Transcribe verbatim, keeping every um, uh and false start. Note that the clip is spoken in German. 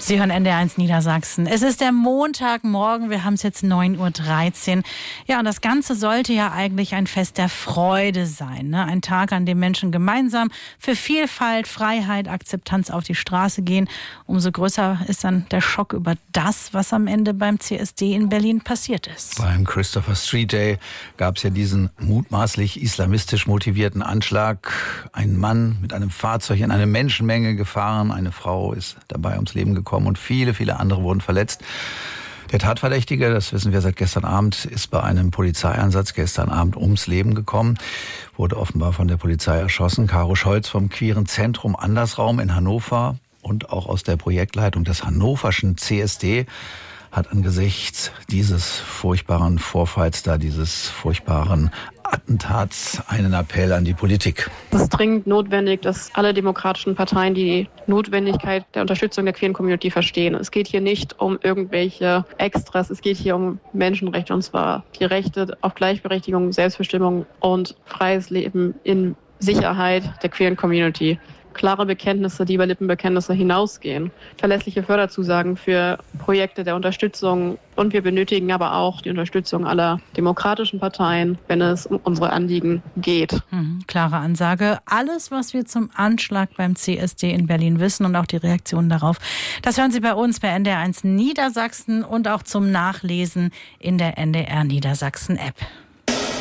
Sie hören N D R eins Niedersachsen. Es ist der Montagmorgen, wir haben es jetzt neun Uhr dreizehn. Ja, und das Ganze sollte ja eigentlich ein Fest der Freude sein, ne? Ein Tag, an dem Menschen gemeinsam für Vielfalt, Freiheit, Akzeptanz auf die Straße gehen. Umso größer ist dann der Schock über das, was am Ende beim C S D in Berlin passiert ist. Beim Christopher Street Day gab es ja diesen mutmaßlich islamistisch motivierten Anschlag. Ein Mann mit einem Fahrzeug in eine Menschenmenge gefahren. Eine Frau ist dabei ums Leben gekommen und viele, viele andere wurden verletzt. Der Tatverdächtige, das wissen wir seit gestern Abend, ist bei einem Polizeieinsatz gestern Abend ums Leben gekommen, wurde offenbar von der Polizei erschossen. Caro Scholz vom Queeren Zentrum Andersraum in Hannover und auch aus der Projektleitung des hannoverschen C S D hat angesichts dieses furchtbaren Vorfalls, da dieses furchtbaren Attentats, einen Appell an die Politik. Es ist dringend notwendig, dass alle demokratischen Parteien die Notwendigkeit der Unterstützung der queeren Community verstehen. Es geht hier nicht um irgendwelche Extras, es geht hier um Menschenrechte, und zwar die Rechte auf Gleichberechtigung, Selbstbestimmung und freies Leben in Sicherheit der queeren Community. Klare Bekenntnisse, die über Lippenbekenntnisse hinausgehen. Verlässliche Förderzusagen für Projekte der Unterstützung. Und wir benötigen aber auch die Unterstützung aller demokratischen Parteien, wenn es um unsere Anliegen geht. Mhm, klare Ansage. Alles, was wir zum Anschlag beim C S D in Berlin wissen und auch die Reaktionen darauf, das hören Sie bei uns bei N D R eins Niedersachsen und auch zum Nachlesen in der N D R Niedersachsen App.